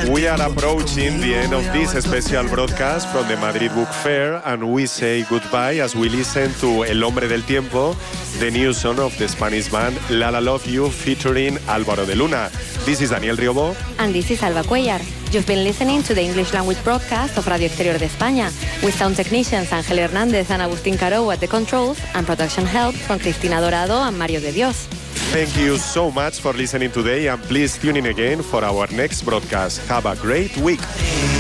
We are approaching the end of this special broadcast from the Madrid Book Fair, and we say goodbye as we listen to El Hombre del Tiempo, the new song of the Spanish band La La Love You featuring Álvaro de Luna. This is Daniel Riobó. And this is Alba Cuellar. You've been listening to the English language broadcast of Radio Exterior de España, with sound technicians Ángel Hernández and Agustín Caro at the controls, and production help from Cristina Dorado and Mario de Dios. Thank you so much for listening today, and please tune in again for our next broadcast. Have a great week.